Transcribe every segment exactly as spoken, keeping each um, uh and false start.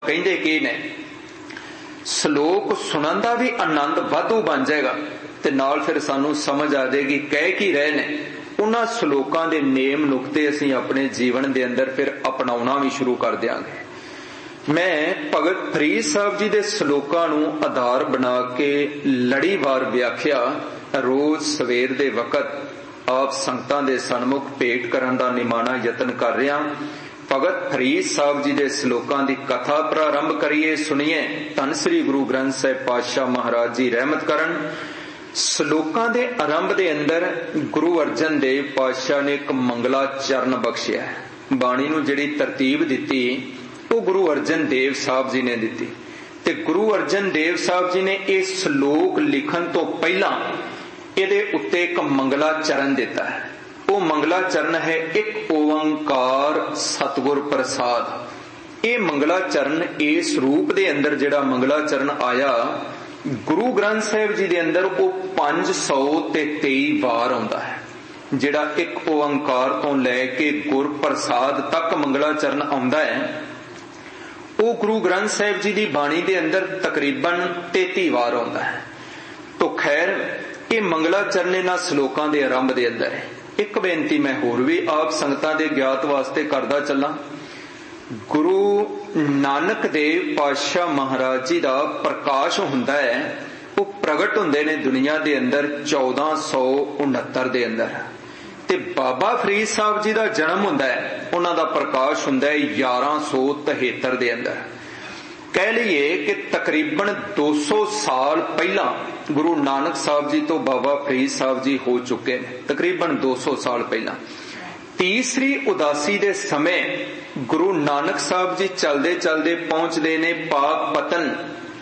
ਕਹਿੰਦੇ ਕੀ ਨੇ, ਸ਼ਲੋਕ ਸੁਣਨ ਦਾ ਵੀ ਆਨੰਦ ਵਾਧੂ ਬਣ ਜਾਏਗਾ ਤੇ ਨਾਲ ਫਿਰ ਸਾਨੂੰ ਸਮਝ ਆ ਜਾਏਗੀ ਕਹਿ ਕੀ ਰਹੇ ਨੇ। ਉਹਨਾਂ ਸ਼ਲੋਕਾਂ ਦੇ ਨੇਮ ਨੁਕਤੇ ਅਸੀਂ ਆਪਣੇ ਜੀਵਨ ਦੇ ਅੰਦਰ ਫਿਰ ਅਪਣਾਉਣਾ ਵੀ ਸ਼ੁਰੂ ਕਰ ਦਿਆਂਗੇ। ਮੈਂ ਭਗਤ ਫਰੀਦ ਸਾਹਿਬ ਜੀ ਦੇ ਸ਼ਲੋਕਾਂ ਨੂੰ ਆਧਾਰ ਬਣਾ ਕੇ ਲੜੀਵਾਰ ਵਿਆਖਿਆ ਰੋਜ਼ ਸਵੇਰ ਦੇ ਵਕਤ ਆਪ ਸੰਗਤਾਂ ਦੇ ਸਨਮੁਖ ਭੇਟ ਕਰਨ ਦਾ ਨਿਮਾਣਾ ਯਤਨ ਕਰ ਰਿਹਾ। ਭਗਤ ਫਰੀਦ ਸਾਹਿਬ ਜੀ ਦੇ ਸ਼ਲੋਕਾਂ ਦੀ ਕਥਾ ਪ੍ਰਾਰੰਭ ਕਰੀਏ, ਸੁਣੀਏ। ਧੰਨ ਸ੍ਰੀ ਗੁਰੂ ਗ੍ਰੰਥ ਸਾਹਿਬ ਪਾਤਸ਼ਾਹ ਮਹਾਰਾਜ ਜੀ ਰਹਿਮਤ ਕਰਨ। ਸ਼ਲੋਕਾਂ ਦੇ ਆਰੰਭ ਦੇ ਅੰਦਰ ਗੁਰੂ ਅਰਜਨ ਦੇਵ ਪਾਤਸ਼ਾਹ ਨੇ ਇੱਕ ਮੰਗਲਾ ਚਰਨ ਬਖਸ਼ਿਆ। ਬਾਣੀ ਨੂੰ ਜਿਹੜੀ ਤਰਤੀਬ ਦਿੱਤੀ ਉਹ ਗੁਰੂ ਅਰਜਨ ਦੇਵ ਸਾਹਿਬ ਜੀ ਨੇ ਦਿੱਤੀ ਤੇ ਗੁਰੂ ਅਰਜਨ ਦੇਵ ਸਾਹਿਬ ਜੀ ਨੇ ਇਹ ਸ਼ਲੋਕ ਲਿਖਣ ਤੋਂ ਪਹਿਲਾਂ ਇਹਦੇ ਉੱਤੇ ਇੱਕ ਮੰਗਲਾ ਚਰਨ ਦਿੱਤਾ ਹੈ। ਉਹ ਮੰਗਲਾ ਚਰਨ ਹੈ ਇੱਕ ਓੰਕਾਰ ਸਤਿਗੁਰ ਪ੍ਰਸਾਦ। ਇਹ ਮੰਗਲਾ ਚਰਨ ਇਸ ਰੂਪ ਦੇ ਅੰਦਰ ਜਿਹੜਾ ਮੰਗਲਾ ਚਰਨ ਆਇਆ ਗੁਰੂ ਗ੍ਰੰਥ ਸਾਹਿਬ ਜੀ ਦੇ ਅੰਦਰ ਉਹ ਪੰਜ ਸੌ ਤੇ ਤੇਈ ਵਾਰ ਆਉਂਦਾ ਹੈ। ਜਿਹੜਾ ਇੱਕ ਓੰਕਾਰ ਤੋਂ ਲੈ ਕੇ ਗੁਰ ਪ੍ਰਸਾਦ ਤੱਕ ਮੰਗਲਾ ਚਰਨ ਆਉਂਦਾ ਹੈ ਉਹ ਗੁਰੂ ਗ੍ਰੰਥ ਸਾਹਿਬ ਜੀ ਦੀ ਬਾਣੀ ਦੇ ਅੰਦਰ ਤਕਰੀਬਨ ਤੇਤੀ ਵਾਰ ਆਉਂਦਾ ਹੈ। ਤੋ ਖੈਰ ਇਹ ਮੰਗਲਾ ਚਰਨ ਇਹਨਾਂ ਸ਼ਲੋਕਾਂ ਦੇ ਆਰੰਭ ਦੇ ਅੰਦਰ ਹੈ। ਇੱਕ ਬੇਨਤੀ ਮੈਂ ਹੋਰ ਵੀ ਆਪ ਸੰਗਤਾਂ ਦੇ ਗਿਆਤ ਵਾਸਤੇ ਕਰਦਾ ਚੱਲਾਂ। ਗੁਰੂ ਨਾਨਕ ਦੇਵ ਪਾਤਸ਼ਾਹ ਮਹਾਰਾਜ ਜੀ ਦਾ ਪ੍ਰਕਾਸ਼ ਹੁੰਦਾ ਹੈ, ਉਹ ਪ੍ਰਗਟ ਹੁੰਦੇ ਨੇ ਦੁਨੀਆ ਦੇ ਅੰਦਰ ਚੌਦਾਂ ਸੌ ਉਨੱਤਰ ਦੇ ਅੰਦਰ ਤੇ ਬਾਬਾ ਫਰੀਦ ਸਾਹਿਬ ਜੀ ਦਾ ਜਨਮ ਹੁੰਦਾ ਹੈ, ਉਹਨਾਂ ਦਾ ਪ੍ਰਕਾਸ਼ ਹੁੰਦਾ ਹੈ ਗਿਆਰਾਂ ਸੌ ਤਿਹੱਤਰ ਦੇ ਅੰਦਰ। ਕਹਿ ਲਈਏ ਕਿ ਤਕਰੀਬਨ ਦੋ ਸੌ ਸਾਲ ਪਹਿਲਾਂ ਗੁਰੂ ਨਾਨਕ ਸਾਹਿਬ ਜੀ ਤੋਂ ਬਾਬਾ ਫਰੀਦ ਸਾਹਿਬ ਜੀ ਹੋ ਚੁੱਕੇ ਨੇ, ਤਕਰੀਬਨ ਦੋ ਸੌ ਸਾਲ ਪਹਿਲਾਂ। ਤੀਸਰੀ ਉਦਾਸੀ ਦੇ ਸਮੇਂ ਗੁਰੂ ਨਾਨਕ ਸਾਹਿਬ ਜੀ ਚਲਦੇ ਚਲਦੇ ਪਹੁੰਚਦੇ ਨੇ ਪਾਕ ਪਤਨ।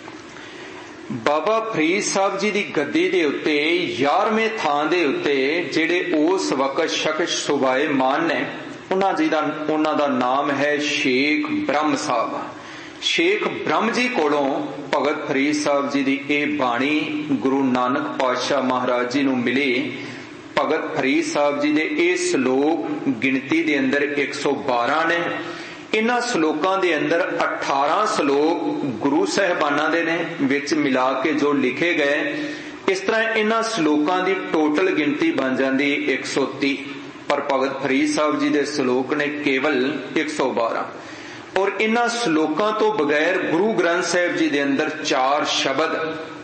ਬਾਬਾ ਫਰੀਦ ਸਾਹਿਬ ਜੀ ਦੀ ਗੱਦੀ ਦੇ ਉੱਤੇ ਗਿਆਰਵੇਂ ਥਾਂ ਦੇ ਉੱਤੇ ਜਿਹੜੇ ਉਸ ਵਕਤ ਸ਼ਖਸ ਸੁਭਾਏ ਮਾਨ ਨੇ ਉਹਨਾਂ ਜੀ ਦਾ ਉਹਨਾਂ ਦਾ ਨਾਮ ਹੈ ਸ਼ੇਖ ਬ੍ਰਹਮ ਸਾਹਿਬ। ਸ਼ੇਖ ਬ੍ਰਹਮ ਜੀ ਕੋਲੋਂ ਭਗਤ ਫਰੀਦ ਸਾਹਿਬ ਜੀ ਦੀ ਇਹ ਬਾਣੀ ਗੁਰੂ ਨਾਨਕ ਪਾਤਸ਼ਾਹ ਮਹਾਰਾਜ ਜੀ ਨੂੰ ਮਿਲੀ। ਭਗਤ ਫਰੀਦ ਸਾਹਿਬ ਜੀ ਦੇ ਇਹ ਸ਼ਲੋਕ ਗਿਣਤੀ ਦੇ ਅੰਦਰ ਇੱਕ ਸੌ ਬਾਰਾਂ ਨੇ। ਇਹਨਾਂ ਸ਼ਲੋਕਾਂ ਦੇ ਅੰਦਰ ਅਠਾਰਾਂ ਸ਼ਲੋਕ ਗੁਰੂ ਸਾਹਿਬਾਨਾਂ ਦੇ ਨੇ ਵਿੱਚ ਮਿਲਾ ਕੇ ਜੋ ਲਿਖੇ ਗਏ। ਇਸ ਤਰ੍ਹਾਂ ਇਹਨਾਂ ਸ਼ਲੋਕਾਂ ਦੀ ਟੋਟਲ ਗਿਣਤੀ ਬਣ ਜਾਂਦੀ ਇੱਕ ਸੌ ਤੀਹ, ਪਰ ਭਗਤ ਫਰੀਦ ਸਾਹਿਬ ਜੀ ਦੇ ਸ਼ਲੋਕ ਨੇ ਕੇਵਲ ਇੱਕ ਸੌ ਬਾਰਾਂ। ਔਰ ਇਹਨਾਂ ਸ਼ਲੋਕਾਂ ਤੋਂ ਬਗੈਰ ਗੁਰੂ ਗ੍ਰੰਥ ਸਾਹਿਬ ਜੀ ਦੇ ਅੰਦਰ ਚਾਰ ਸ਼ਬਦ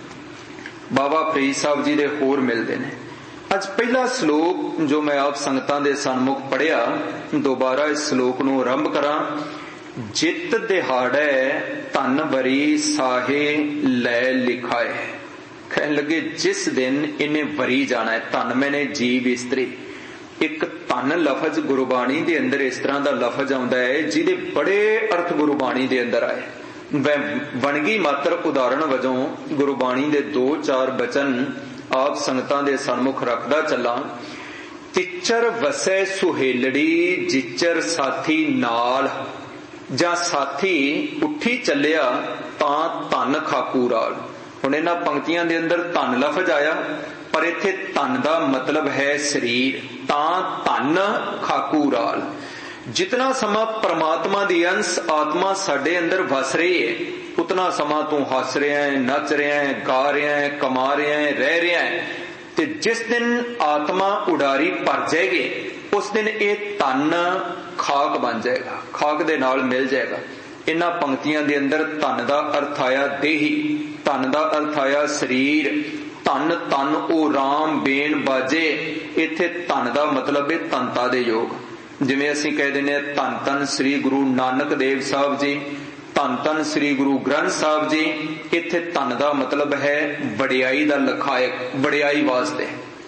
ਬਾਬਾ ਫਰੀਦ ਸਾਹਿਬ ਜੀ ਦੇ ਹੋਰ ਮਿਲਦੇ ਨੇ। ਅੱਜ ਪਹਿਲਾ ਸ਼ਲੋਕ ਜੋ ਮੈਂ ਆਪ ਸੰਗਤਾਂ ਦੇ ਸਨਮੁਖ ਪੜਿਆ, ਦੁਬਾਰਾ ਇਸ ਸ਼ਲੋਕ ਨੂੰ ਆਰੰਭ ਕਰਾਂ। ਜਿਤ ਦਿਹਾੜੈ ਧਨ ਵਰੀ ਸਾਹੇ ਲੈ ਲਿਖਾਏ। ਕਹਿਣ ਲੱਗੇ ਜਿਸ ਦਿਨ ਇਹਨੇ ਵਰੀ ਜਾਣਾ ਹੈ, ਧਨ ਮੈਨੇ ਜੀਵ ਇਸਤਰੀ। ਇੱਕ ਧਨ ਲਫ਼ਜ਼ ਗੁਰਬਾਣੀ ਦੇ ਅੰਦਰ ਇਸ ਤਰ੍ਹਾਂ ਦਾ ਲਫ਼ਜ਼ ਆਉਂਦਾ ਹੈ ਜਿਹਦੇ ਬੜੇ ਅਰਥ ਗੁਰਬਾਣੀ ਦੇ ਅੰਦਰ ਆਏ। ਵਣਗੀ ਮਾਤਰ ਉਦਾਹਰਣ ਵਜੋਂ ਗੁਰਬਾਣੀ ਦੇ ਦੋ ਚਾਰ ਬਚਨ ਆਪ ਸੰਗਤਾਂ ਦੇ ਸਨਮੁਖ ਰੱਖਦਾ ਚੱਲਾਂ। ਤਿੱਚਰ ਵਸੈ ਸੁਹੇਲੜੀ ਜਿੱਚਰ ਸਾਥੀ ਨਾਲ, ਜਾਂ ਸਾਥੀ ਉੱਠੀ ਚੱਲਿਆ ਤਾਂ ਧਨ ਖਾਕੂਰਾਲ। ਹੁਣ ਇਹਨਾਂ ਪੰਕਤੀਆਂ ਦੇ ਅੰਦਰ ਧਨ ਲਫ਼ਜ਼ ਆਇਆ, ਪਰ ਇੱਥੇ ਧਨ ਦਾ ਮਤਲਬ ਹੈ ਸਰੀਰ। ਤਾਂ ਧਨ ਖਾਕੂਰਾਲ। ਜਿਤਨਾ ਸਮਾਂ ਪ੍ਰਮਾਤਮਾ ਦੀ ਅੰਸ਼ ਆਤਮਾ ਸਾਡੇ ਅੰਦਰ ਵਸ ਰਹੀ ਹੈ, ਉਤਨਾ ਸਮਾਂ ਤੂੰ ਹੱਸ ਰਿਹਾ ਹੈ, ਨੱਚ ਰਿਹਾ ਹੈ, ਗਾ ਰਿਹਾ ਹੈ, ਕਮਾ ਰਿਹਾ ਹੈ, ਰਹਿ ਰਿਹਾ ਹੈ। ਤੇ ਜਿਸ ਦਿਨ ਆਤਮਾ ਉਡਾਰੀ ਭਰ ਜਾਏਗੀ ਉਸ ਦਿਨ ਇਹ ਧਨ ਖਾਕ ਬਣ ਜਾਏਗਾ, ਖਾਕ ਦੇ ਨਾਲ ਮਿਲ ਜਾਏਗਾ। ਇਹਨਾਂ ਪੰਕਤੀਆਂ ਦੇ ਅੰਦਰ ਧਨ ਦਾ ਅਰਥ ਆਇਆ ਦੇਹੀ, ਧਨ ਦਾ ਅਰਥ ਆਇਆ ਸਰੀਰ। ਧਨ ਧਨ ਉਹ ਰਾਮ ਬੇਨ ਬਾਜੇ। ਇੱਥੇ ਧਨ ਦਾ ਮਤਲਬ ਹੈ ਧਨਤਾ ਦੇ ਯੋਗ। ਜਿਵੇਂ ਅਸੀਂ ਕਹਿ ਦਿੰਦੇ ਹਾਂ ਧੰਨ ਧੰਨ ਸ੍ਰੀ ਗੁਰੂ ਨਾਨਕ ਦੇਵ ਸਾਹਿਬ ਜੀ, ਧੰਨ ਧੰਨ ਸ੍ਰੀ ਗੁਰੂ ਗ੍ਰੰਥ ਸਾਹਿਬ ਜੀ। ਇੱਥੇ ਧਨ ਦਾ ਮਤਲਬ ਹੈ ਵਡਿਆਈ ਦਾ ਲਖਾਇਕ, ਵਡਿਆਈ ਵਾਸਤੇ,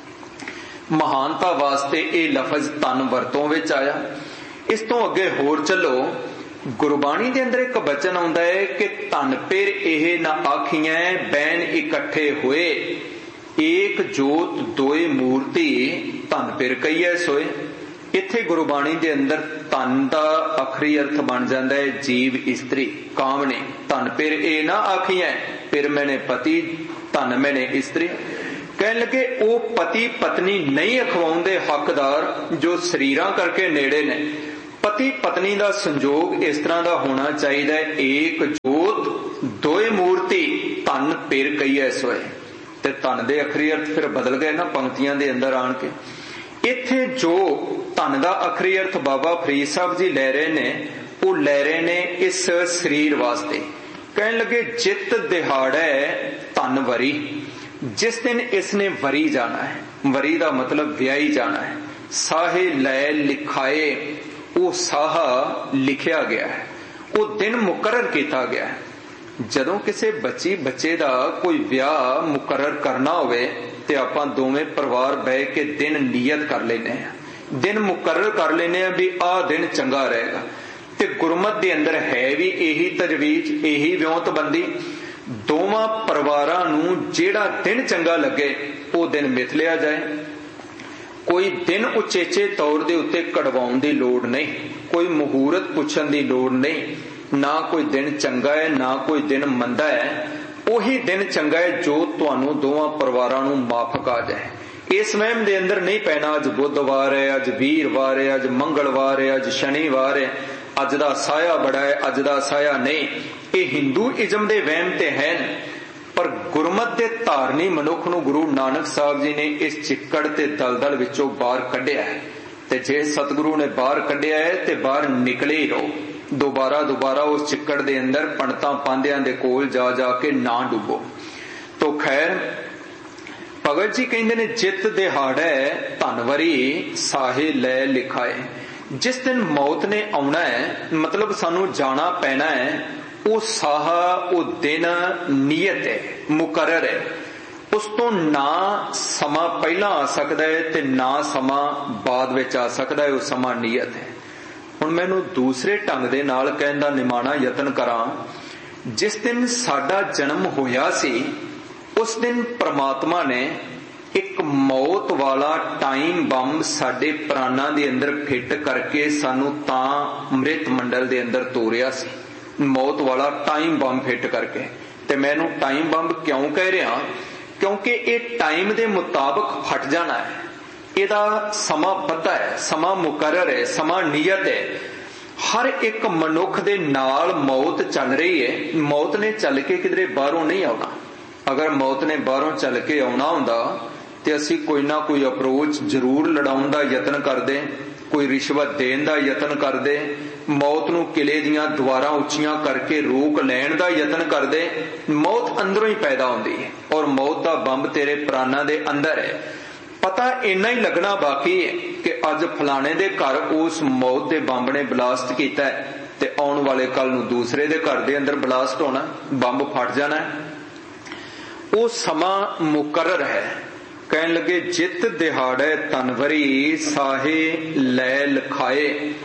ਮਹਾਨਤਾ ਵਾਸਤੇ ਇਹ ਲਫ਼ਜ਼ ਧਨ ਵਰਤੋਂ ਵਿੱਚ ਆਇਆ। ਇਸ ਤੋਂ ਅੱਗੇ ਹੋਰ ਚੱਲੋ, ਗੁਰਬਾਣੀ ਦੇ ਅੰਦਰ ਇੱਕ ਬਚਨ ਆਉਂਦਾ ਹੈ ਕਿ ਧਨ ਪਿਰ ਇਹ ਨਾ ਆਖੀਐ ਬੈਨ ਇਕੱਠੇ ਹੋਏ, ਏਕ ਜੋਤ ਦੋਏ ਮੂਰਤੀ ਧਨ ਪਿਰ ਕਹੀਐ ਸੋਏ। ਇੱਥੇ ਗੁਰਬਾਣੀ ਦੇ ਅੰਦਰ ਧਨ ਦਾ ਆਖਰੀ ਅਰਥ ਬਣ ਜਾਂਦਾ ਹੈ ਜੀਵ ਇਸਤਰੀ, ਕਾਮਣੀ। ਧਨ ਪਿਰ ਇਹ ਨਾ ਆਖੀਐ, ਪਿਰ ਮੈਨੇ ਪਤੀ, ਧਨ ਮੈਨੇ ਇਸਤਰੀ। ਕਹਿਣ ਲੱਗੇ ਉਹ ਪਤੀ ਪਤਨੀ ਨਹੀਂ ਅਖਵਾਉਣ ਦੇ ਹੱਕਦਾਰ ਜੋ ਸਰੀਰਾਂ ਕਰਕੇ ਨੇੜੇ ਨੇ, पति पत्नी का संजोग इस तरह का होना चाहिए, एक जोत दोए मूर्ति धन पिर कई है सोए। ते धन दे अखरी अर्थ फिर बदल गए ना पंक्तियां दे अंदर आन के। इत्थे जो धन का अखरी अर्थ बाबा फरीद साहब जी लै रहे ने, वो लै रहे ने इस शरीर वास्ते। कहने लगे जित दिहाड़े धन वरी, जिस दिन इसने वरी जाना है, वरी का मतलब व्याही जाना है। साहे लै लिखाए, वो साहा लिखिया गया है, वो दिन मुकर्रर किया गया है। जदों किसी बच्ची बच्चे का कोई ब्याह मुकर्रर करना होवे ते आपां दोवें परिवार बह के दिन नियत कर लेने हैं, दिन मुकर्रर कर लेने हैं भी आ दिन चंगा रहेगा। ते गुरमत दे अंदर है भी यही तजवीज, यही विਉਂਤਬੰਦੀ। दोवां परिवारां नूं जेड़ा दिन चंगा लगे वो दिन मिथ लिया जाए। कोई दिन उचेचे तौर दे उत्ते कढ़वाउण दी लोड़ नहीं, कोई मुहूर्त पुछण दी लोड़ नहीं, ना कोई दिन चंगा है ना कोई दिन मंदा है। उही दिन चंगा है जो तुहानू दोवां परिवारां नूं माफक आ जाए। इस वहम दे अंदर नहीं पैना अज बुधवार है, अज वीरवार है, अज मंगलवार है, अज शनिवार है, अज दा साया बड़ा है, अज दा साया नहीं। ये हिंदू इजम दे वहम ते हैं, पर गुरमत दे धारनी मनुख नूं गुरु नानक साहब जी ने इस चिक्कड़ ते दलदल विचों बाहर कढिया है। ते जे सतगुरु ने बाहर कढिया है ते बाहर निकले ही रहो। दोबारा दोबारा उस चिक्कड़ दे अंदर पंडितां पांदियां दे कोल जा जा के ना डुबो। तो खैर भगत जी कहंदे ने जित दिहाड़े धनवरी साहे लै लिखाए। जिस दिन मौत ने आउणा है, मतलब सानू जाना पैना है, वो साहा वो दिन नियत है, मुकर्रर है। उस तो ना समा पहला आ सकता है ते ना समा बाद विच आ सकता है, वो समा नियत है। हुण मैनू दूसरे ढंग दे नाल कहण दा निमाणा यतन करां। जिस दिन साडा जन्म होया सी उस दिन परमात्मा ने एक मौत वाला टाइम बंब साडे प्राणां दे अंदर फिट करके सानू तां मृत मंडल दे अंदर तोरिया सी। मौत वाला टाइम बंब फिट करके। ते मैनू टाइम बंब क्यों कह रहा? क्योंकि ये टाइम दे मुताबिक फट जाना है। इहदा समा पता है, समा मुकर्रर है, समा नियत है। हर एक मनुख दे नाल मौत चल रही है। मौत ने चल के किधरे बाहरों नहीं आना। अगर मौत ने बाहरों चल के आना हुंदा ते असीं कोई ना कोई अप्रोच जरूर लड़ाउण दा यतन करदे, कोई रिश्वत देण दा यतन करदे, मौत नूं किले दीआं दीवारां उच्चियां करके रोक लैण दा यतन करदे। मौत अंदरों ही पैदा हुंदी है और मौत दा बंब तेरे प्राणां दे अंदर है। पता इन्ना ही लगना बाकी है कि अज फलाने दे घर उस मौत दे बंब ने ब्लास्ट कीता है ते आउण वाले कल नूं दूसरे दे घर दे अंदर ब्लास्ट होना, बंब फट जाना है। वो समा मुकर्रर है। कहने लगे जित दिहाड़े तनवरी साहे लै लिखाए,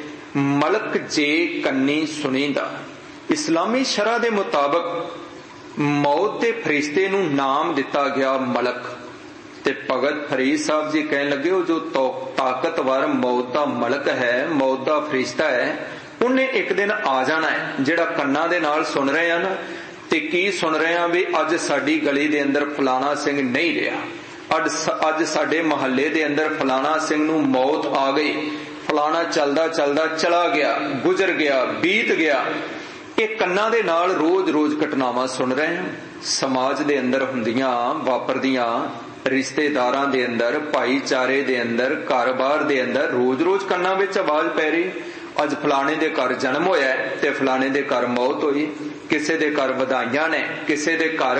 मलक जे कन्नी सुनींदा। इस्लामी शरह दे मुताबिक मौत दे फरिश्ते नूं नाम दिता गया मलक। ते भगत फरीद साहब जी कहने लगे वो जो तो ताकतवर मौत दा मलक है, मौत दा फरिश्ता है, उन्हें एक दिन आ जाना है। जिहड़ा कन्ना दे नाल सुन रहे हैं ना, ते की सुन रहे हैं भी अज साडी गली दे अंदर फलाना सिंह नहीं रहा, अज अज साडे महल्ले दे अंदर फलाना सिंह नूं मौत आ गई, फलाना चलदा चलदा चला गया, गुजर गया, बीत गया। ये कन्ना दे नाल रोज रोज घटनावां सुन रहे हैं। समाज दे अंदर हुंदियां वापरदियां रिश्तेदारां दे अंदर, भाईचारे दे अंदर, कारोबार दे अंदर रोज रोज कन्ना विच आवाज पै रही, अज फलाने दे घर जन्म होया ते फलाने दे घर मौत हुई, किसे दे घर वधाइयां ने, किसे दे घर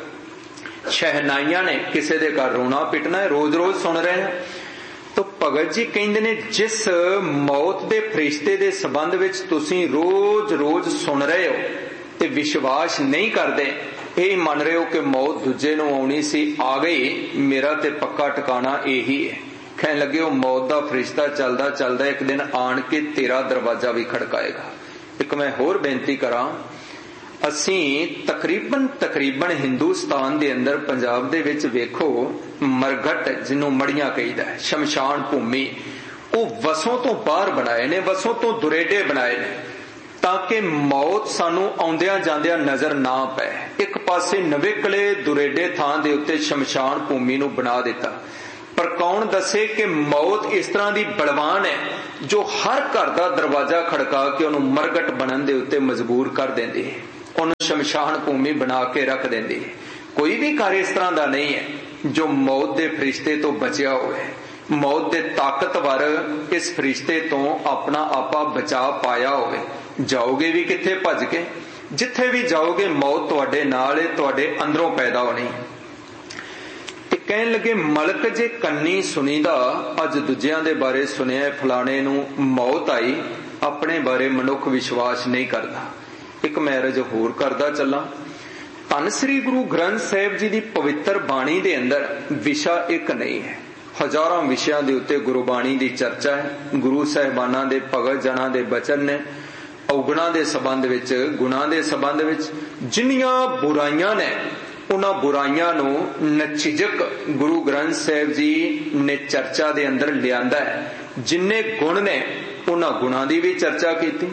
शहनाइयां ने, किसे दे घर रोना पिटना है, रोज रोज सुन रहे हैं। तो भगत जी कहंदे ने जिस मौत दे फरिश्ते दे संबंध विच तुसीं रोज रोज सुन रहे हो ते विश्वास नहीं करदे, यही मन रहे हो कि मौत दूजे नूं आउणी सी, आ गई, मेरा ते पक्का ठिकाना यही है। कहने लगे वो मौत दा फरिश्ता चलदा चलदा एक दिन आण के तेरा दरवाजा भी खड़काएगा। एक मैं होर बेनती करां, असीं तकरीबन तकरीबन हिंदुस्तान दे अंदर पंजाब दे विच वेखो मरघट जिन्हों मड़ियां कहीदा है, शमशान भूमि, वो वसों तो बाहर बनाए ने, वसों तो दुरेडे बनाए ने ताकि मौत सानू आउंदियां जांदियां नजर ना पै। एक पासे नवेकले दुरेडे थां दे उत्ते शमशान भूमि नूं बना दिता पर कौन दसे कि मौत इस तरह की बलवान है जो हर घर का दरवाजा खड़का के उन्होंने मरगट बनने के उत्ते मजबूर कर देंदी है, उन्होंने शमशान भूमि बना के रख देंदी है। कोई भी कार्य इस तरह का नहीं है जो मौत के फरिश्ते तो बचिया होए। मौत के ताकतवर इस फरिश्ते तो अपना आपा बचा पाया होवे। जाओगे भी किथे भज के, जिथे भी जाओगे मौत तुहाडे नाल है, तुहाडे अंदरों पैदा होनी। कहन लगे मलक जे कन्नी सुनीदा, अज दूजियां दे बारे सुनिया फलाने नू मौत आई, अपने बारे मनुख विश्वास नहीं करता। एक मैरिज होर करदा चला। धन श्री गुरु ग्रंथ साहिब जी की पवित्र बाणी दे अंदर विशा एक नहीं है, हजारों विषयां दे उत्ते गुरबाणी की चर्चा है। गुरु साहिबाना दे भगत जना दे बचन ने औगुणा दे संबंध विच, गुणा दे संबंध विच, जिन्नियां बुराइयां ने उन्हां बुराइयां नू नचिजक गुरु ग्रंथ साहिब जी ने चर्चा दे अंदर लियांदा है। जिन्ने गुण ने उन्हां गुणां दी भी चर्चा कीती।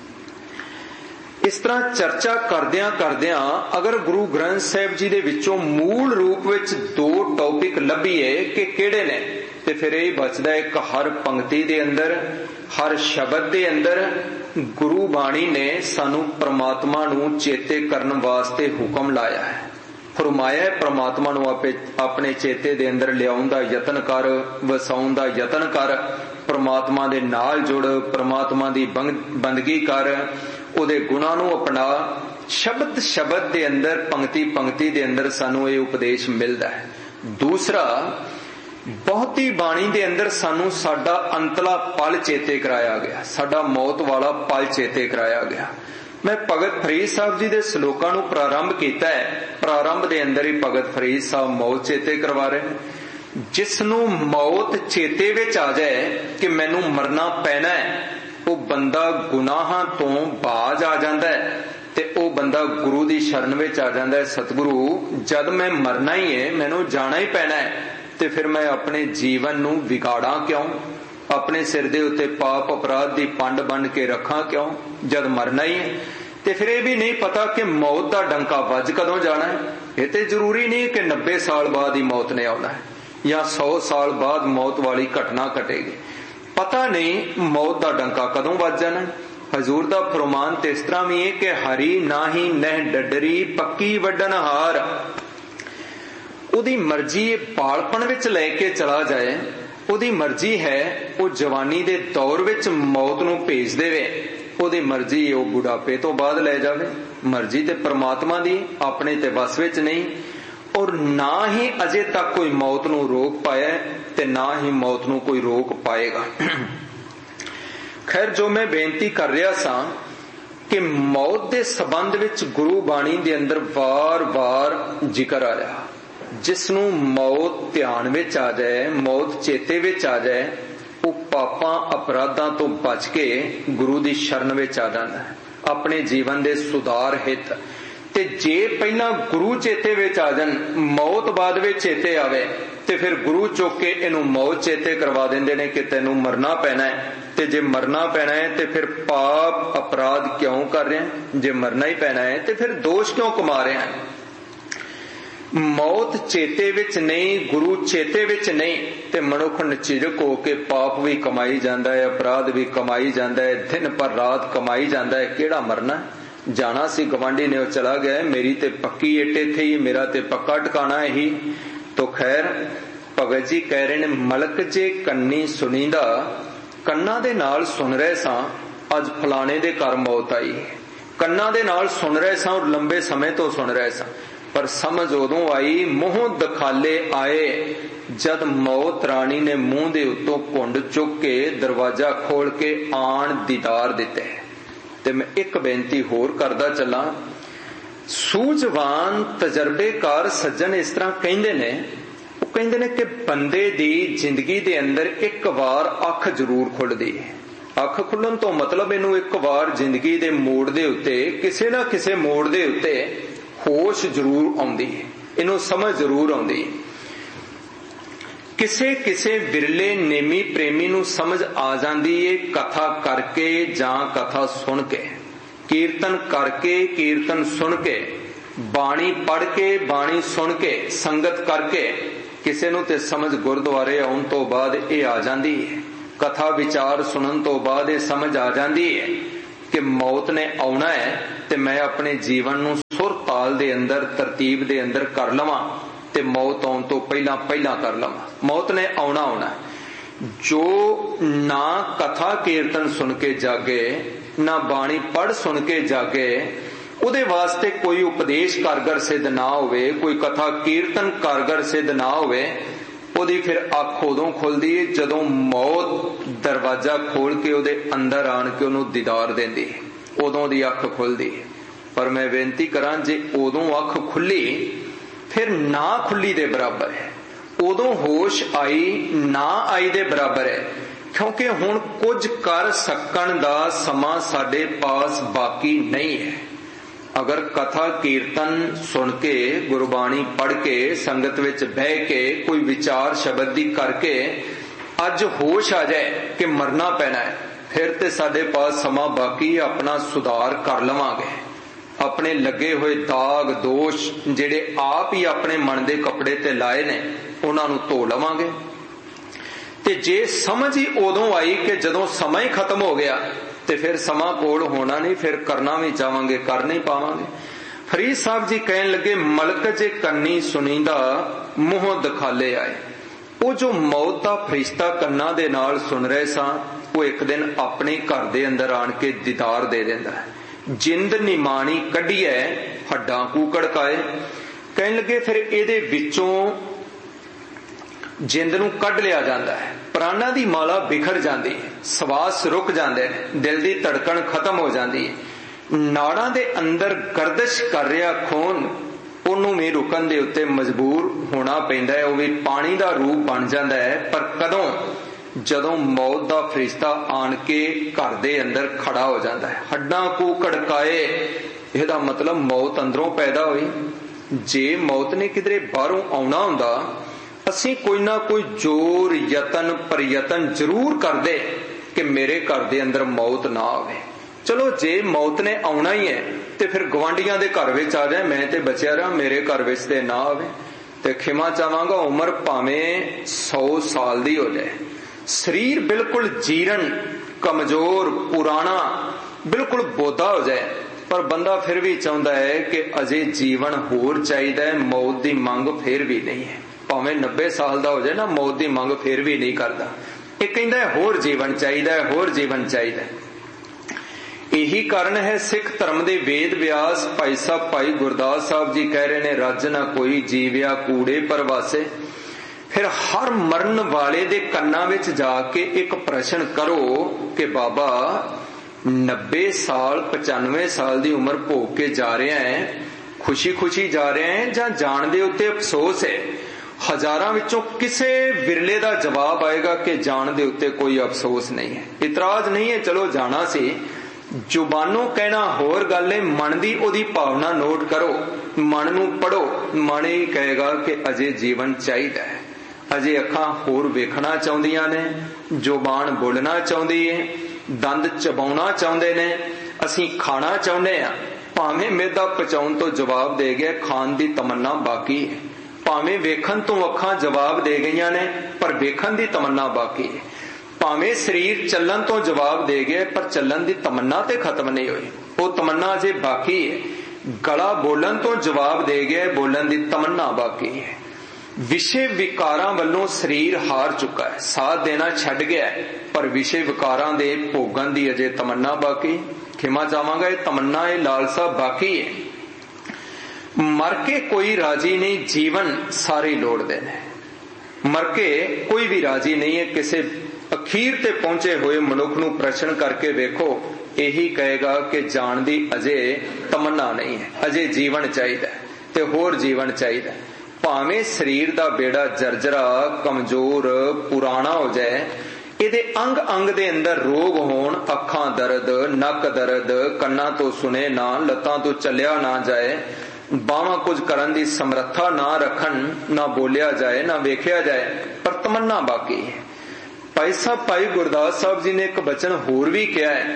इस तरह चर्चा करदियां करदियां अगर गुरु ग्रंथ साहिब जी दे विचों मूल रूप विच दो टॉपिक लभीए कि किहड़े ने, ते फिर यह बचदा है कि हर पंक्ति दे अंदर, हर शब्द दे अंदर गुरु बाणी ने सानू परमात्मा नू चेते करन वास्ते हुक्म लाया है, फरमाया परमात्मा नू अपने चेते दे अंदर लियाउण दा यतन कर, वसाउण दा यतन कर, परमात्मा दे नाल जुड़, परमात्मा दी बंदगी कर, उहदे गुणां नू अपना। शब्द शब्द दे अंदर, पंक्ति पंक्ति दे अंदर सानू ये उपदेश मिलदा है। दूसरा, बहुती बाणी दे अंदर सानू साडा अंतला पल चेते कराया गया, साडा मौत वाला पल चेते कराया गया। मैं भगत फरीद साहब जी दे श्लोकां नू प्रारंभ कीता है। प्रारंभ दे अंदर ही भगत फरीद साहब मौत चेते करवा रहे हैं। जिसनू मौत चेते विच आ जाए कि मैनू मरना पैना है, वो बंदा गुनाहां तो बाज आ जांदा है ते वो बंदा गुरु दी शरण विच आ जांदा है। सतगुरु जद मैं मरना ही है, मैनू जाना ही पैना है, ते फिर मैं अपने जीवन नू विगाड़ा क्यों, अपने सिर दे उत्ते पाप अपराध दी पंड बन के रखा क्यों जद मरना ही है। ते फिर यह भी नहीं पता कि मौत दा डंका वज कदों जाना है। ये तो जरूरी नहीं कि नब्बे साल बाद ही मौत ने आना है या सौ साल बाद मौत वाली घटना घटेगी, पता नहीं मौत दा डंका कदों वज जाना है। हजूर दा फरमान ते इस तरह भी है कि हरी ना ही नह डडरी पक्की वड्डन हार। उहदी मर्जी बालपन विच लेके चला जाए, उहदी मर्जी है वो जवानी दे दौर विच मौत नू भेज देवे, उहदी मर्जी वो बुढ़ापे तो बाद ले जावे। मर्जी ते परमात्मा दी, अपने ते बस विच नहीं। और ना ही अजे तक कोई मौत नू रोक पाया ते ना ही मौत नू कोई रोक पाएगा। खैर, जो मैं बेनती कर रहा सा कि मौत दे संबंध विच गुरु बाणी दे अंदर वार वार जिक्र आ रहा। जिसनू मौत ध्यान विच आ जाए, मौत चेते विच आ जाए, वो पापां अपराधां तो बच के गुरु दी शरण विच आ जांदा है अपने जीवन दे सुधार हित। ते जे पहला गुरु चेते विच आ जान, मौत बाद विच चेते आवे, ते फिर गुरु चुक के इनू मौत चेते करवा देंदे ने कि तैनू मरना पैना है। ते जे मरना पैना है ते फिर पाप अपराध क्यों कर रहे हैं? जे मरना ही पैना है ते फिर दोष क्यों कमा रहे हैं? मौत चेते विच नहीं, गुरु चेते विच नहीं, ते मनुख नचिरक होके पाप भी कमाई जांदा है, अपराध भी कमाई जांदा है, दिन पर रात कमाई जांदा है। केड़ा मरना है? जाना सी गवांडी ने चला गया, मेरी ते पक्की एटे थी, मेरा ते पक्का ठिकाना है ही। तो खैर, भगत जी कह रहे ने मलक जे कन्नी सुनीदा, कन्ना दे नाल सुन रहे सा अज फलाने दे घर मौत आई, कन्ना दे नाल सुन रहे सा और लंबे समय तो सुन रहे सा, पर समझ उदों आई मूंह दखाले आए जद मौत रानी ने मूंह दे उत्तों घुंड चुक के दरवाजा खोल के आन दीदार दिते। ते मैं एक बेनती होर करदा चला, सूझवान तजर्बेकार सज्जन इस तरह कहंदे ने, वो कहंदे ने कि बंदे दी जिंदगी दे अंदर एक बार अख जरूर खुलदी है। अख खुलण तो मतलब इनू एक बार जिंदगी दे मोड़ दे उत्ते, किसे ना किसे मोड़ दे उत्ते होश जरूर आउंदी है, इनू समझ जरूर आउंदी है। किसे किसे विरले नेमी प्रेमी नू समझ आ जांदी है कथा करके जां कथा सुन के, कीर्तन करके कीर्तन सुन के, बाणी पढ़ के बाणी सुन के, संगत करके किसी नूं ते समझ गुरुद्वारे आउण तो बाद ये आ जाती है, कथा विचार सुनन तो बाद ये समझ आ जाती है कि मौत ने आउणा है ते मैं अपने जीवन नूं सुर ताल दे अंदर तरतीब दे अंदर कर लवां ते मौत आउण तो पहला पहला कर लवां। मौत ने आउणा आउणा जो ना कथा कीर्तन सुन के जागे ना बाणी पढ़ सुन के जागे उहदे वास्ते कोई उपदेश कारगर सिद्ध ना होवे, कोई कथा कीर्तन कारगर सिद्ध ना होवे, ओदी फिर अख उदों खुलदी है जदों मौत दरवाजा खोल के उहदे अंदर आण के उहनूं दीदार देंदी है, उदों दी अख खुलदी है। पर मैं बेनती करां जे उदों अख खुली फिर ना खुली दे बराबर है, उदों होश आई ना आई दे बराबर है, क्योंकि हुण कुछ कर सकण दा समा साडे पास बाकी नहीं है। अगर कथा कीर्तन सुन के गुरबाणी पढ़ के संगत विच बह के कोई विचार शब्द दी करके अज होश आ जाए कि मरना पैना है, फिर ते साडे पास समा बाकी अपना सुधार कर लवांगे, अपने लगे हुए दाग दोष जिहड़े आप ही अपने मन दे कपड़े ते लाए ने उन्हां नूं धो लवांगे। ते जे समझ ही उदों आई कि जदों समा ही खत्म हो गया ते फिर समा कोल होना नहीं, फिर करना भी चाहांगे कर नहीं पावांगे। फरीद साहब जी कहन लगे मलक जे कन्नी सुनींदा मुंह दिखाले आए। वो जो मौत दा फरिश्ता कन्ना दे नाल सुन रहे सा वो एक दिन अपने घर दे अंदर आण के दीदार दे देंदा है। जिंद निमाणी कढ़ी है हड्डां कूकड़ काए। कहन लगे फिर इहदे विचों जिंद नूं कढ लिया जाता है, प्राणा दी माला बिखर जाती है, सवास रुक जाते हैं, दिल दी धड़कन खत्म हो जाती है, नाड़ां दे अंदर गर्दिश कर रहा खून उन्होंने भी रुकन दे उत्ते मजबूर होना पैंदा है, वो भी पानी दा रूप बन जाता है। पर कदों जदों मौत दा फरिश्ता आण के घर दे अंदर खड़ा हो जाता है, हड्डां कूकड़ काए, इहदा मतलब मौत अंदरों पैदा हुई। जे मौत ने किधरे बाहरों आउणा हुंदा असीं कोई ना कोई जोर यतन प्रयतन जरूर करदे कि मेरे घर दे अंदर मौत ना आवे। चलो जे मौत ने आउणा ही है ते फिर गवांढियां दे घर विच आ जाए, मैं ते बचिया रहा, मेरे घर विच ते ना आवे। ते खिमा चाहांगा उम्र भावें सौ साल दी हो जाए, शरीर बिल्कुल जीर्ण कमजोर पुराना बिल्कुल बोधा हो जाए, पर बंदा फिर भी चाहता है कि अजे जीवन होर चाहिदा है, मौत दी मंग फिर भी नहीं है। भावें नब्बे साल दा हो जाए ना, मौत दी मंग फिर भी नहीं करता, ये कहता है होर जीवन चाहिदा है, होर जीवन चाहिदा है। यही कारण है सिख धर्म दे वेद व्यास भाई साहब भाई गुरदास साहब जी कह रहे ने रज ना कोई जीविया कूड़े परवासे। फिर हर मरण वाले दे कन्ना विच जाके एक प्रश्न करो कि बाबा नब्बे साल पचानवे साल दी उम्र भोग के जा रहे हैं, खुशी खुशी जा रहे हैं जां जान दे उत्ते अफसोस है? हजारां विचों किसे विरले दा जवाब आएगा कि जान दे उत्ते कोई अफसोस नहीं है, इतराज नहीं है, चलो जाना सी। जुबानों कहना होर गल है, मन दी ओदी भावना नोट करो, मन नूं पढ़ो, मन ही कहेगा कि अजे जीवन चाहिदा है, अजे अखां होर वेखना चाहुंदियां ने, जुबान बोलना चाहुंदी है, दंद चबाउणा चाहुंदे ने, असीं खाना चाहुंदे आ, भावें मेदा पचाउण तो जवाब दे गए, खाण दी तमन्ना बाकी है। भावें वेखण तो अखां जवाब दे गईयां ने पर वेखण दी तमन्ना बाकी है। भावें शरीर चलन तो जवाब दे गए पर चलन दी तमन्ना ते खत्म नहीं हुई, वो तमन्ना अजे बाकी है। गला बोलन तो जवाब दे गए, बोलन दी तमन्ना बाकी है। विषय विकारां वल्लों शरीर हार चुका है, साथ देना छड़ गया है, पर विषय विकारां दे भोगन दी अजे तमन्ना बाकी। खिमा चाहांगा ये तमन्ना ये लालसा बाकी है। मर के कोई राजी नहीं, जीवन सारे लोड़दे ने। मर के कोई भी राजी नहीं है। किसी अखीर ते पहुंचे हुए मनुख नूं प्रश्न करके वेखो, यही कहेगा कि जान दी अजे तमन्ना नहीं है, अजे जीवन चाहिदा ते होर जीवन चाहिदा। भावें शरीर दा बेड़ा जर्जरा कमजोर पुराना हो जाए, इहदे अंग अंग दे अंदर रोग होण, अखां दर्द, नक दर्द, कन्ना तो सुने ना, लत्तां तो चलिया ना जाए, बावां कुछ करन दी समर्था ना रखन, ना बोलिया जाए ना वेखिया जाए, पर तमन्ना बाकी है। भाई साहब भाई गुरदास साहब जी ने एक वचन होर भी कहा है, वो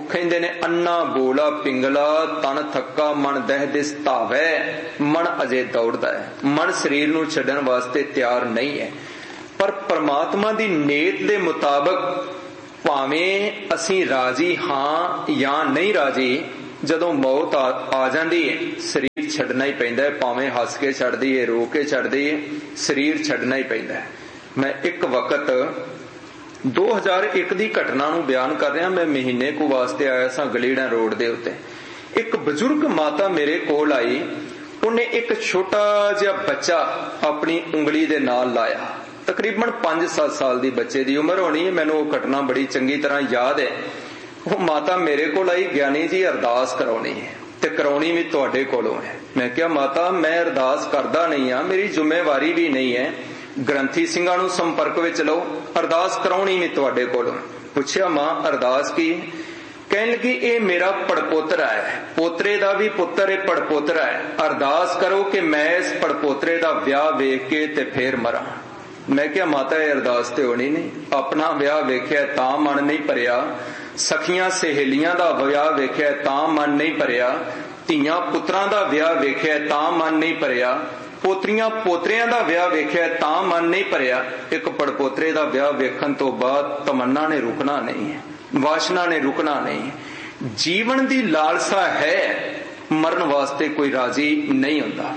ਕਹਿੰਦੇ ਨੇ ਅੰਨਾ ਬੋਲਾ ਪਿੰਗਲਾ ਤਨ ਥੱਕਾ ਮਨ ਦਹਿ ਦਿਸ ਧਾਵੈ। ਮਨ ਅਜੇ ਦੌੜਦਾ ਹੈ, ਮਨ ਸਰੀਰ ਨੂੰ ਛੱਡਣ ਵਾਸਤੇ ਤਿਆਰ ਨਹੀਂ ਹੈ। ਪਰ ਪਰਮਾਤਮਾ ਦੀ ਨੇਤ ਦੇ ਮੁਤਾਬਕ ਭਾਵੇਂ ਅਸੀਂ ਰਾਜੀ ਹਾਂ ਜਾਂ ਨਹੀਂ ਰਾਜੀ, ਜਦੋਂ ਮੌਤ ਆ ਜਾਂਦੀ ਹੈ ਸਰੀਰ ਛੱਡਣਾ ਹੀ ਪੈਂਦਾ ਹੈ। ਭਾਵੇਂ ਹੱਸ ਕੇ ਛੱਡਦੀ ਹੈ, ਰੋ ਕੇ ਛੱਡਦੀ ਹੈ, ਸਰੀਰ ਛੱਡਣਾ ਹੀ ਪੈਂਦਾ ਹੈ। ਮੈਂ ਇੱਕ ਵਕਤ ਦੋ ਹਜ਼ਾਰ ਇੱਕ ਦੀ ਘਟਨਾ ਨੂੰ ਬਿਆਨ ਕਰ ਰਿਹਾ। ਮੈਂ ਮਹੀਨੇ ਕੁ ਵਾਸਤੇ ਆਇਆ ਸਾਂ ਗਲੀੜਾ ਰੋਡ ਦੇ ਉੱਤੇ। ਇੱਕ ਬਜ਼ੁਰਗ ਮਾਤਾ ਮੇਰੇ ਕੋਲ ਆਈ, ਉਹਨੇ ਇੱਕ ਛੋਟਾ ਜਿਹਾ ਬੱਚਾ ਆਪਣੀ ਉਂਗਲੀ ਦੇ ਨਾਲ ਲਾਇਆ। ਤਕਰੀਬਨ ਪੰਜ ਸੱਤ ਸਾਲ ਦੀ ਬੱਚੇ ਦੀ ਉਮਰ ਹੋਣੀ ਹੈ। ਮੈਨੂੰ ਉਹ ਘਟਨਾ ਬੜੀ ਚੰਗੀ ਤਰ੍ਹਾਂ ਯਾਦ ਹੈ। ਉਹ ਮਾਤਾ ਮੇਰੇ ਕੋਲ ਆਈ, ਗਿਆਨੀ ਜੀ ਅਰਦਾਸ ਕਰਾਉਣੀ ਹੈ ਤੇ ਕਰਾਉਣੀ ਵੀ ਤੁਹਾਡੇ ਕੋਲੋਂ ਹੈ। ਮੈਂ ਕਿਹਾ ਮਾਤਾ ਮੈਂ ਅਰਦਾਸ ਕਰਦਾ ਨਹੀਂ ਆ, ਮੇਰੀ ਜ਼ਿੰਮੇਵਾਰੀ ਵੀ ਨਹੀਂ ਹੈ, ਗ੍ਰੰਥੀ ਸਿੰਘਾਂ ਨੂੰ ਸੰਪਰਕ ਵਿੱਚ ਲਓ, ਅਰਦਾਸ ਕਰਾਉਣੀ ਵੀ ਤੁਹਾਡੇ ਕੋਲੋਂ। ਪੁੱਛਿਆ ਮਾਂ ਅਰਦਾਸ ਕੀ? ਕਹਿਣ ਲੱਗੀ ਇਹ ਮੇਰਾ ਪੜਪੋਤਰਾ ਹੈ, ਪੋਤਰੇ ਦਾ ਵੀ ਪੁੱਤਰ ਇਹ ਪੜਪੋਤਰਾ ਹੈ, ਅਰਦਾਸ ਕਰੋ ਕਿ ਮੈਂ ਇਸ ਪੜਪੋਤਰੇ ਦਾ ਵਿਆਹ ਵੇਖ ਕੇ ਤੇ ਫੇਰ ਮਰਾਂ। ਮੈਂ ਕਿਹਾ ਮਾਤਾ ਇਹ ਅਰਦਾਸ ਤੇ ਹੋਣੀ ਨਹੀਂ, ਆਪਣਾ ਵਿਆਹ ਵੇਖਿਆ ਤਾਂ ਮਨ ਨਹੀਂ ਭਰਿਆ, ਸਖੀਆਂ ਸਹੇਲੀਆਂ ਦਾ ਵਿਆਹ ਵੇਖਿਆ ਤਾਂ ਮਨ ਨਹੀਂ ਭਰਿਆ, ਧੀਆਂ ਪੁੱਤਰਾਂ ਦਾ ਵਿਆਹ ਵੇਖਿਆ ਤਾਂ ਮਨ ਨਹੀਂ ਭਰਿਆ, ਪੋਤਰੀਆਂ ਪੋਤਰਿਆਂ ਦਾ ਵਿਆਹ ਵੇਖਿਆ ਤਾਂ ਮਨ ਨਹੀਂ ਭਰਿਆ। ਇੱਕ ਪੜਪੋਤਰੇ ਦਾ ਵਿਆਹ ਵੇਖਣ ਤੋਂ ਬਾਅਦ ਤਮੰਨਾ ਨੇ ਰੁਕਣਾ ਨਹੀਂ ਹੈ, ਵਾਸ਼ਨਾ ਨੇ ਰੁਕਣਾ ਨਹੀਂ। ਜੀਵਨ ਦੀ ਲਾਲਸਾ ਹੈ, ਮਰਨ ਵਾਸਤੇ ਕੋਈ ਰਾਜੀ ਨਹੀਂ ਹੁੰਦਾ।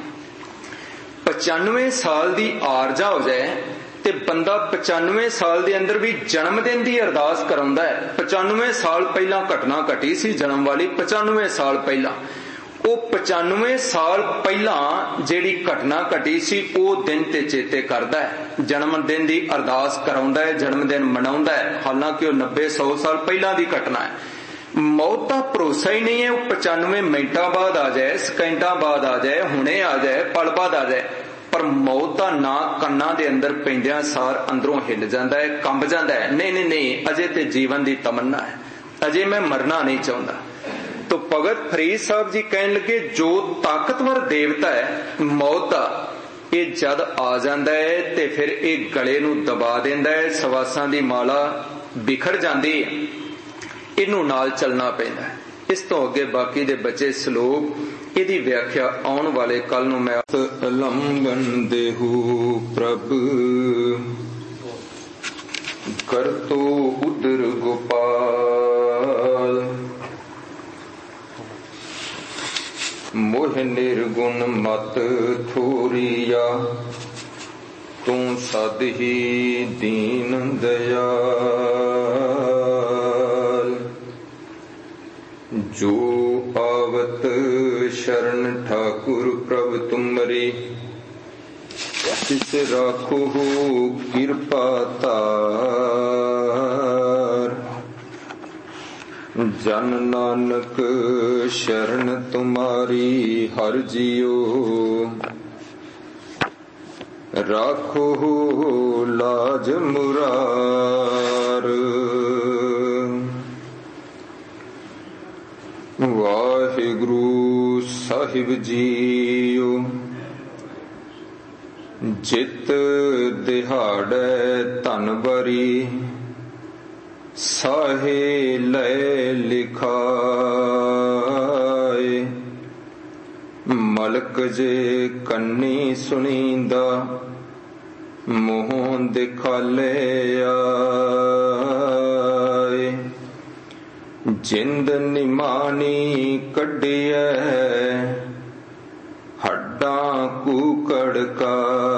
ਪਚਾਨਵੇਂ ਸਾਲ ਦੀ ਆਰਜਾ ਹੋ ਜਾਏ ਤੇ ਬੰਦਾ ਪਚਾਨਵੇਂ ਸਾਲ ਦੇ ਅੰਦਰ ਵੀ ਜਨਮ ਦਿਨ ਦੀ ਅਰਦਾਸ ਕਰਾਉਂਦਾ ਹੈ। ਪਚਾਨਵੇਂ ਸਾਲ ਪਹਿਲਾਂ ਘਟਨਾ ਘਟੀ ਸੀ ਜਨਮ ਵਾਲੀ, ਪਚਾਨਵੇਂ ਸਾਲ ਪਹਿਲਾਂ। ਉਹ ਪਚਾਨਵੇਂ ਸਾਲ ਪਹਿਲਾਂ ਜਿਹੜੀ ਘਟਨਾ ਘਟੀ ਸੀ ਉਹ ਦਿਨ ਤੇ ਚੇਤੇ ਕਰਦਾ ਹੈ, ਜਨਮ ਦਿਨ ਦੀ ਅਰਦਾਸ ਕਰਾਉਂਦਾ ਹੈ, ਜਨਮ ਦਿਨ ਮਨਾਉਂਦਾ ਹੈ, ਹਾਲਾਂਕਿ ਉਹ ਨੱਬੇ ਸੌ ਸਾਲ ਪਹਿਲਾਂ ਦੀ ਘਟਨਾ ਹੈ। ਮੌਤ ਦਾ ਭਰੋਸਾ ਹੀ ਨਹੀਂ ਹੈ, ਉਹ ਪਚਾਨਵੇਂ ਮਿੰਟਾਂ ਬਾਅਦ ਆ ਜਾਏ, ਸਕਿੰਟਾਂ ਬਾਅਦ ਆ ਜਾਏ, ਹੁਣੇ ਆ ਜਾਏ, ਪਲ ਬਾਅਦ ਆ ਜਾਏ। ਪਰ ਮੌਤ ਦਾ ਨਾਂ ਕੰਨਾਂ ਦੇ ਅੰਦਰ ਪੈਂਦਿਆਂ ਸਾਰ ਅੰਦਰੋਂ ਹਿੱਲ ਜਾਂਦਾ ਹੈ, ਕੰਬ ਜਾਂਦਾ ਹੈ। ਨਹੀਂ ਨਹੀਂ ਨਹੀਂ, ਅਜੇ ਤੇ ਜੀਵਨ ਦੀ ਤਮੰਨਾ ਹੈ, ਅਜੇ ਮੈਂ ਮਰਨਾ ਨਹੀਂ ਚਾਹੁੰਦਾ। ਤੋ ਭਗਤ ਫਰੀਦ ਸਾਹਿਬ ਜੀ ਕਹਿਣ ਲੱਗੇ ਜੋ ਤਾਕਤਵਰ ਦੇਵਤਾ ਹੈ ਮੌਤ ਦਾ, ਇਹ ਜਦ ਆ ਜਾਂਦਾ ਹੈ ਤੇ ਫਿਰ ਇਹ ਗਲੇ ਨੂੰ ਦਬਾ ਦਿੰਦਾ ਹੈ, ਸਵਾਸਾਂ ਦੀ ਮਾਲਾ ਬਿਖਰ ਜਾਂਦੀ ਹੈ, ਇਹਨੂੰ ਨਾਲ ਚੱਲਣਾ ਪੈਂਦਾ ਹੈ। ਇਸ ਤੋਂ ਅੱਗੇ ਬਾਕੀ ਦੇ ਬਚੇ ਸ਼ਲੋਕ, ਇਹਦੀ ਵਿਆਖਿਆ ਆਉਣ ਵਾਲੇ ਕੱਲ ਨੂੰ ਮੈਂ। ਲੰਬਨ ਦੇਹੂ ਪ੍ਰਭ ਕਰਤੋ ਉਦਰ ਗੋਪਾਲ, ਮੋਹ ਨਿਰਗੁਣ ਮਤ ਥੋਰੀਆ, ਤੂੰ ਸਦ ਹੀ ਦੀਨ ਦਇਆਲ। ਜੋ ਆਵਤ ਸ਼ਰਨ ਠਾकुर ਪ੍ਰਭ ਤੁਮਰੀ, ਤਿਸ ਰਾਖੋ ਕਿਰਪਾ ਧਾਰ। ਜਨ ਨਾਨਕ ਸ਼ਰਨ ਤੁਮਾਰੀ ਹਰ ਜੀਓ, ਰਾਖੋ ਲਾਜ ਮੁਰਾਰ। ਵਾਹਿਗੁਰੂ ਸਾਹਿਬ ਜੀਓ, ਜਿਤ ਦਿਹਾੜੈ ਧਨ ਬਰੀ, ਸਾਹੇ ਲੈ ਲਿਖਾਏ। ਮਲਕ ਜੇ ਕੰਨੀ ਸੁਣੀਂਦਾ, ਮੂੰਹ ਦਿਖਾਲੇ ਆਏ। ਜਿੰਦ ਨਿਮਾਣੀ ਕੱਢਿਐ, ਹੱਡਾਂ ਕੂਕੜ ਕਾ